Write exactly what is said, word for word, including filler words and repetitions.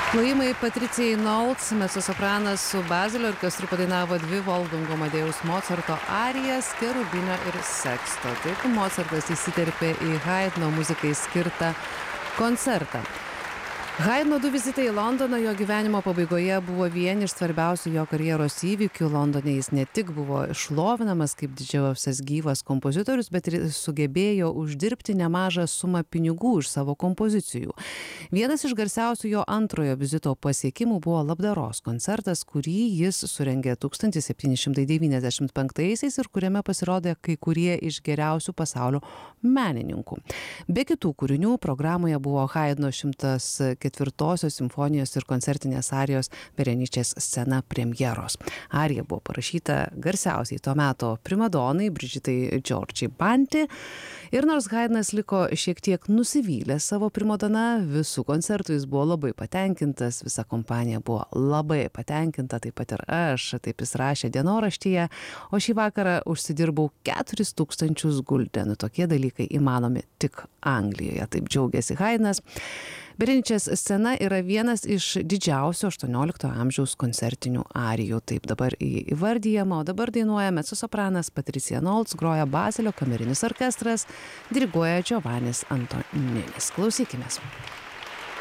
Plojimai Patricijai Nolts, mecosopranas su Bazilio orkestru padainavo dvi Wolfgango Amadėjaus Mocarto arijas, Cherubinio ir Seksto. Taip Mocartas įsiterpė į Haydno muzikai skirtą koncertą. Haydno du vizitai į Londoną jo gyvenimo pabaigoje buvo vieni iš svarbiausių jo karjeros įvykių. Londone jis ne tik buvo šlovinamas kaip didžiausias gyvas kompozitorius, bet ir sugebėjo uždirbti nemažą sumą pinigų iš savo kompozicijų. Vienas iš garsiausių jo antrojo vizito pasiekimų buvo labdaros koncertas, kurį jis surengė tūkstantis septyni šimtai devyniasdešimt penktaisiais ir kuriame pasirodė kai kurie iš geriausių pasaulio menininkų. Be kitų kūrinių programoje buvo Haydno šimtas ketvirtosios simfonijos ir koncertinės arijos Bereničės scena premjeros. Arija buvo parašyta garsiausiai to meto primadonai Brigitai Georgiai Banti. Ir nors Haydnas liko šiek tiek nusivylęs savo primadona, visų koncertų jis buvo labai patenkintas, visa kompanija buvo labai patenkinta, taip pat ir aš, taip jis rašė dienoraštyje, o šį vakarą užsidirbau keturis tūkstančius guldenų. Tokie dalykai įmanomi tik Anglijoje, taip džiaugiasi Haydnas. Bereničės scena yra vienas iš didžiausių aštuonioliktojo amžiaus koncertinių arijų. Taip dabar įvardyjama, o dabar dainuoja mecosopranas Patricija Nolts, groja Bazilio kamerinis orkestras, diriguoja Giovannis Antoninis. Klausykimės.